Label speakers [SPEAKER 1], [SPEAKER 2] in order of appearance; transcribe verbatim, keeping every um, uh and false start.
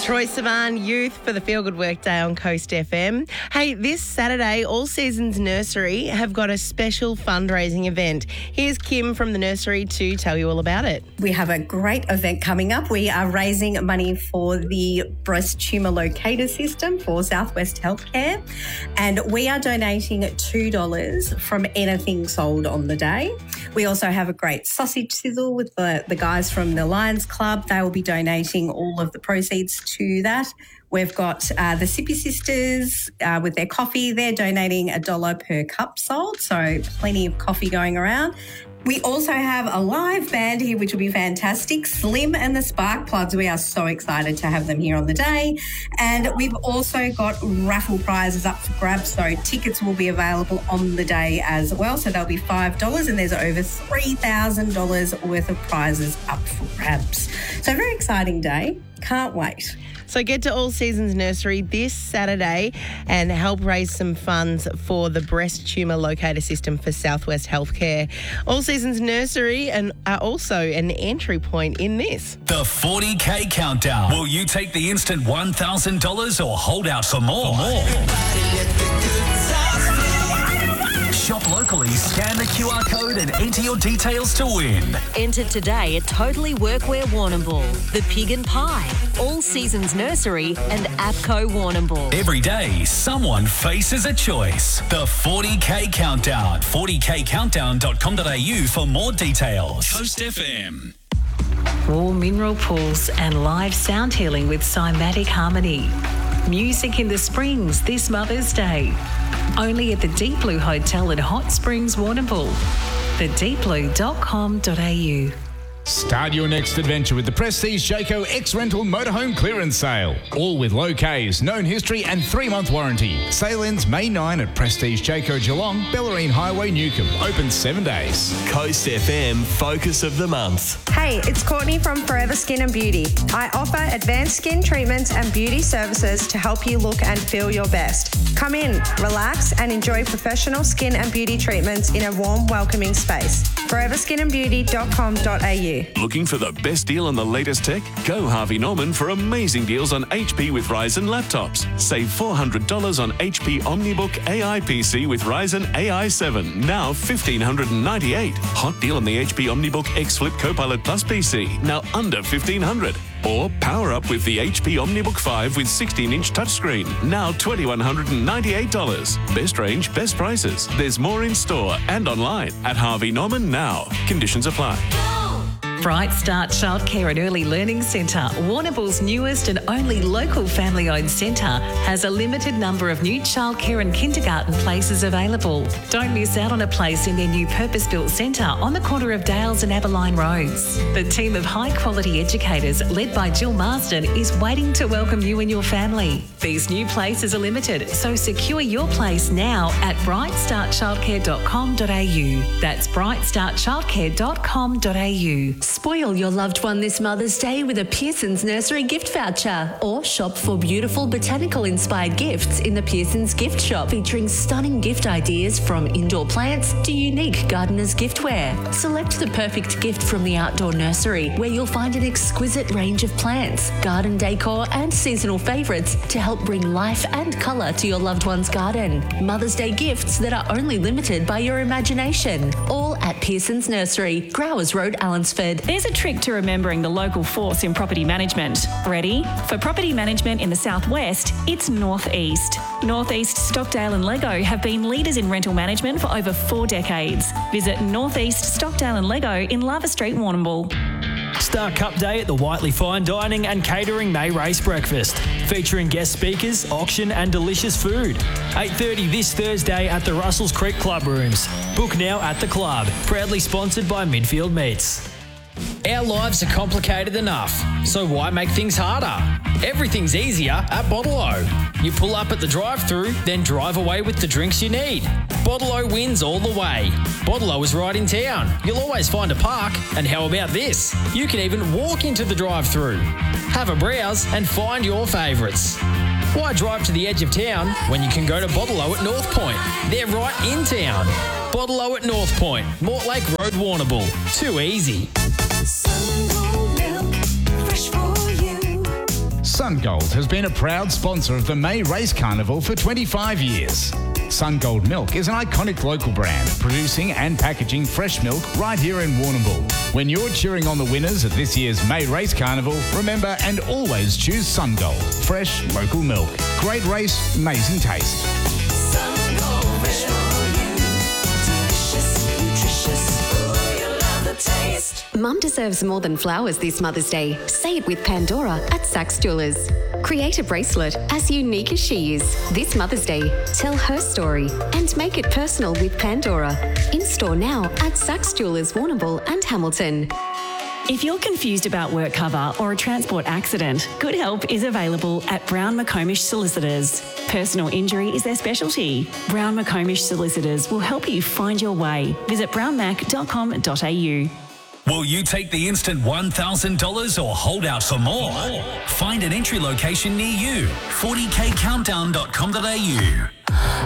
[SPEAKER 1] Troy Sivan, Youth for the Feel Good Workday on Coast F M. Hey, this Saturday, All Seasons Nursery have got a special fundraising event. Here's Kim from the nursery to tell you all about it.
[SPEAKER 2] We have a great event coming up. We are raising money for the breast tumour locator system for Southwest Healthcare, and we are donating two dollars from anything sold on the day. We also have a great sausage sizzle with the, the guys from the Lions Club. They will be donating all of the proceeds to that. We've got uh, the Sippy Sisters uh, with their coffee. They're donating a dollar per cup sold, so plenty of coffee going around. We also have a live band here, which will be fantastic. Slim and the Spark Plugs. We are so excited to have them here on the day. And we've also got raffle prizes up for grabs, so tickets will be available on the day as well. So they'll be five dollars, and there's over three thousand dollars worth of prizes up for grabs. So a very exciting day. Can't wait.
[SPEAKER 1] So get to All Seasons Nursery this Saturday and help raise some funds for the breast tumour locator system for Southwest Healthcare. All Seasons Nursery and are also an entry point in this.
[SPEAKER 3] The forty K Countdown. Will you take the instant one thousand dollars or hold out for more? For more. Shop locally, scan the Q R code and enter your details to win.
[SPEAKER 4] Enter today at Totally Workwear Warrnambool, The Pig and Pie, All Seasons Nursery and APCO Warrnambool.
[SPEAKER 3] Every day, someone faces a choice. The forty K Countdown. forty k countdown dot com dot a u for more details. Coast F M.
[SPEAKER 5] Warm mineral pools and live sound healing with Cymatic Harmony. Music in the Springs this Mother's Day. Only at the Deep Blue Hotel at Hot Springs, Warrnambool. the deep blue dot com dot a u.
[SPEAKER 6] Start your next adventure with the Prestige Jayco X-Rental Motorhome Clearance Sale. All with low Ks, known history and three-month warranty. Sale ends May ninth at Prestige Jayco Geelong, Bellarine Highway, Newcombe. Open seven days.
[SPEAKER 7] Coast F M Focus of the Month.
[SPEAKER 8] Hey, it's Courtney from Forever Skin and Beauty. I offer advanced skin treatments and beauty services to help you look and feel your best. Come in, relax and enjoy professional skin and beauty treatments in a warm, welcoming space. forever skin and beauty dot com dot a u.
[SPEAKER 7] Looking for the best deal on the latest tech? Go Harvey Norman for amazing deals on H P with Ryzen laptops. Save four hundred dollars on H P OmniBook A I P C with Ryzen A I seven, now one thousand five hundred ninety-eight dollars. Hot deal on the H P OmniBook X Flip Copilot Plus P C, now under fifteen hundred dollars. Or power up with the H P OmniBook five with sixteen inch touchscreen, now two thousand one hundred ninety-eight dollars. Best range, best prices. There's more in store and online at Harvey Norman now. Conditions apply.
[SPEAKER 5] Bright Start Childcare and Early Learning Centre, Warrnambool's newest and only local family-owned centre, has a limited number of new childcare and kindergarten places available. Don't miss out on a place in their new purpose-built centre on the corner of Dales and Aberline Roads. The team of high-quality educators, led by Jill Marsden, is waiting to welcome you and your family. These new places are limited, so secure your place now at bright start childcare dot com dot a u. That's bright start childcare dot com dot a u.
[SPEAKER 9] Spoil your loved one this Mother's Day with a Pearson's Nursery gift voucher, or shop for beautiful botanical-inspired gifts in the Pearson's Gift Shop, featuring stunning gift ideas from indoor plants to unique gardener's giftware. Select the perfect gift from the Outdoor Nursery, where you'll find an exquisite range of plants, garden decor and seasonal favourites to help bring life and colour to your loved one's garden. Mother's Day gifts that are only limited by your imagination. All at Pearson's Nursery, Growers Road, Allensford.
[SPEAKER 10] There's a trick to remembering the local force in property management. Ready? For property management in the southwest, it's North East. North East, Stockdale and Lego have been leaders in rental management for over four decades. Visit North East, Stockdale and Lego in Lava Street, Warrnambool.
[SPEAKER 11] Star Cup Day at the Whiteley Fine Dining and Catering May Race Breakfast, featuring guest speakers, auction and delicious food. eight thirty this Thursday at the Russells Creek Club Rooms. Book now at the club. Proudly sponsored by Midfield Meats.
[SPEAKER 12] Our lives are complicated enough, so why make things harder? Everything's easier at Bottle-O. You pull up at the drive-thru, then drive away with the drinks you need. Bottle-O wins all the way. Bottle-O is right in town. You'll always find a park, and how about this? You can even walk into the drive-thru. Have a browse and find your favourites. Why drive to the edge of town when you can go to Bottle-O at North Point? They're right in town. Bottle-O at North Point, Mortlake Road, Warrnambool. Too easy.
[SPEAKER 6] SunGold has been a proud sponsor of the May Race Carnival for twenty-five years. SunGold Milk is an iconic local brand, producing and packaging fresh milk right here in Warrnambool. When you're cheering on the winners at this year's May Race Carnival, remember and always choose SunGold. Fresh, local milk. Great race, amazing taste.
[SPEAKER 13] SunGold, fresh for you. Delicious, nutritious. Ooh, you'll love the taste.
[SPEAKER 14] Mum deserves more than flowers this Mother's Day. Say it with Pandora at Saks Jewelers. Create a bracelet as unique as she is. This Mother's Day, tell her story and make it personal with Pandora. In store now at Saks Jewelers, Warrnambool and Hamilton.
[SPEAKER 10] If you're confused about work cover or a transport accident, good help is available at Brown McComish Solicitors. Personal injury is their specialty. Brown McComish Solicitors will help you find your way. Visit brown mac dot com dot a u.
[SPEAKER 3] Will you take the instant one thousand dollars or hold out for more? Find an entry location near you. forty k countdown dot com dot a u.